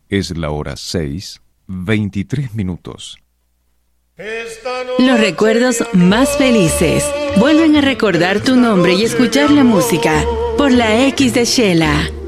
Es la hora 6:23. Los recuerdos más felices vuelven a recordar tu nombre y escuchar la música por la X de Shela.